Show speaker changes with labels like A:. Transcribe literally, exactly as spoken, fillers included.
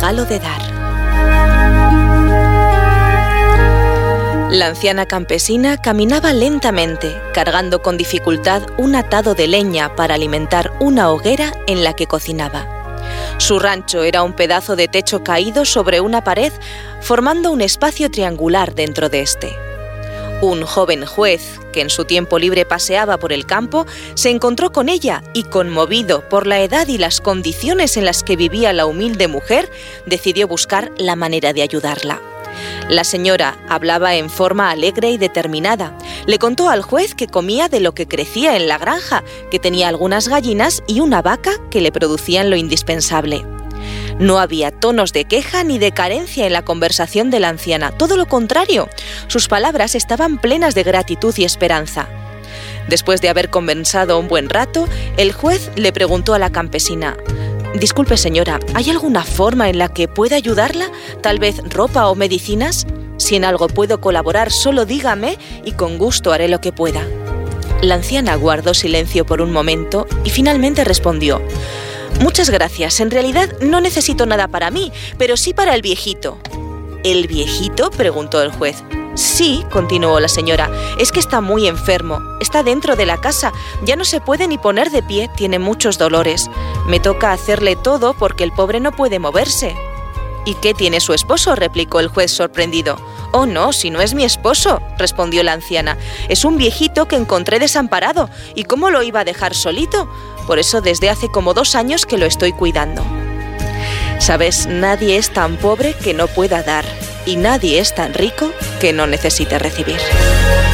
A: regalo de dar. La anciana campesina caminaba lentamente, cargando con dificultad un atado de leña para alimentar una hoguera en la que cocinaba. Su rancho era un pedazo de techo caído sobre una pared, formando un espacio triangular dentro de este. Un joven juez, que en su tiempo libre paseaba por el campo, se encontró con ella y, conmovido por la edad y las condiciones en las que vivía la humilde mujer, decidió buscar la manera de ayudarla. La señora hablaba en forma alegre y determinada. Le contó al juez que comía de lo que crecía en la granja, que tenía algunas gallinas y una vaca que le producían lo indispensable. No había tonos de queja ni de carencia en la conversación de la anciana, todo lo contrario. Sus palabras estaban plenas de gratitud y esperanza. Después de haber conversado un buen rato, el juez le preguntó a la campesina: «Disculpe, señora, ¿hay alguna forma en la que pueda ayudarla? ¿Tal vez ropa o medicinas? Si en algo puedo colaborar, solo dígame y con gusto haré lo que pueda». La anciana guardó silencio por un momento y finalmente respondió: «Muchas gracias, en realidad no necesito nada para mí, pero sí para el viejito». «¿El viejito?», preguntó el juez. «Sí», continuó la señora, «es que está muy enfermo, está dentro de la casa, ya no se puede ni poner de pie, tiene muchos dolores. Me toca hacerle todo porque el pobre no puede moverse». «¿Y qué tiene su esposo?», replicó el juez sorprendido. «Oh no, si no es mi esposo», respondió la anciana, «es un viejito que encontré desamparado, ¿y cómo lo iba a dejar solito? Por eso desde hace como dos años que lo estoy cuidando». Sabes, nadie es tan pobre que no pueda dar, y nadie es tan rico que no necesite recibir.